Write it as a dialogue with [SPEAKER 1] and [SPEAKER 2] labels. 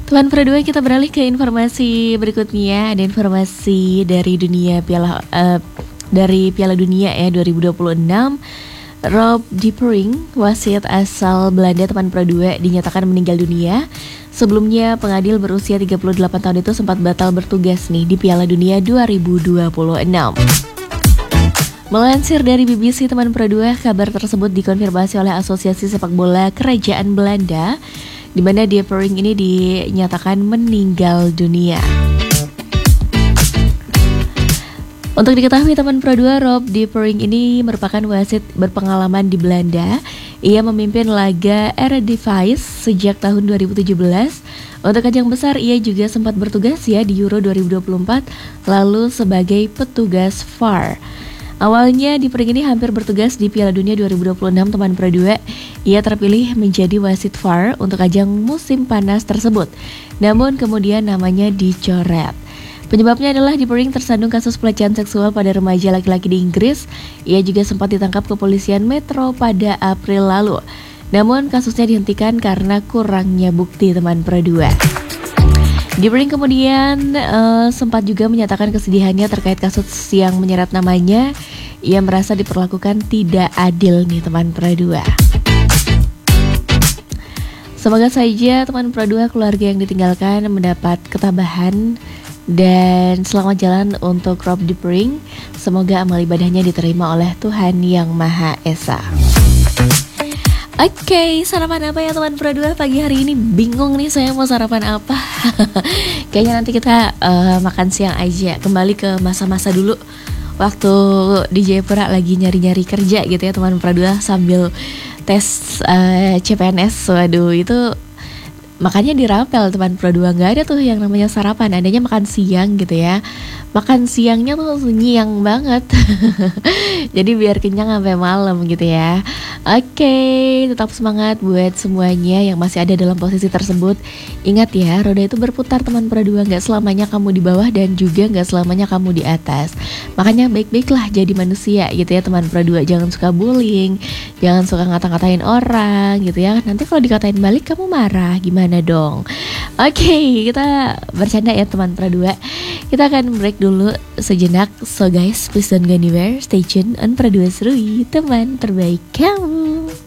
[SPEAKER 1] Teman Pro 2, kita beralih ke informasi berikutnya. Ada informasi dari Piala Dunia ya 2026. Rob de Pering, wasit asal Belanda teman Pro 2, dinyatakan meninggal dunia. Sebelumnya pengadil berusia 38 tahun itu sempat batal bertugas nih di Piala Dunia 2026. Melansir dari BBC teman Pro 2, kabar tersebut dikonfirmasi oleh Asosiasi Sepak Bola Kerajaan Belanda, di mana De Pering ini dinyatakan meninggal dunia. Untuk diketahui teman Pro 2, Rob de Pering ini merupakan wasit berpengalaman di Belanda. Ia memimpin laga Eredivisie sejak tahun 2017. Untuk ajang besar ia juga sempat bertugas ya di Euro 2024, lalu sebagai petugas VAR. Awalnya De Pering ini hampir bertugas di Piala Dunia 2026 teman Pro 2. Ia terpilih menjadi wasit VAR untuk ajang musim panas tersebut. Namun kemudian namanya dicoret. Penyebabnya adalah De Pering tersandung kasus pelecehan seksual pada remaja laki-laki di Inggris. Ia juga sempat ditangkap kepolisian Metro pada April lalu. Namun kasusnya dihentikan karena kurangnya bukti teman Pro 2. De Pering kemudian sempat juga menyatakan kesedihannya terkait kasus yang menyeret namanya. Ia merasa diperlakukan tidak adil nih teman Pro 2. Semoga saja teman Pro 2 keluarga yang ditinggalkan mendapat ketabahan dan selamat jalan untuk Rob de Pering. Semoga amal ibadahnya diterima oleh Tuhan Yang Maha Esa. Oke, sarapan apa ya teman Pro 2 pagi hari ini? Bingung nih saya mau sarapan apa. Kayaknya nanti kita makan siang aja. Kembali ke masa-masa dulu waktu di Jayapura lagi nyari-nyari kerja gitu ya teman Pro 2 sambil tes CPNS. Waduh, itu makanya di Rapel teman Pro 2 gak ada tuh yang namanya sarapan, adanya makan siang gitu ya. Makan siangnya tuh nyiang banget. Jadi biar kenyang sampai malam gitu ya. Oke, tetap semangat buat semuanya yang masih ada dalam posisi tersebut. Ingat ya, roda itu berputar teman Pro 2, gak selamanya kamu di bawah dan juga gak selamanya kamu di atas. Makanya baik-baiklah jadi manusia gitu ya teman Pro 2. Jangan suka bullying, jangan suka ngata-ngatain orang gitu ya. Nanti kalau dikatain balik kamu marah, gimana dong? Oke, kita bercanda ya teman Pro 2. Kita akan break dulu sejenak. So guys, please don't go anywhere. Stay tune on Pro 2 Serui, teman terbaik kamu.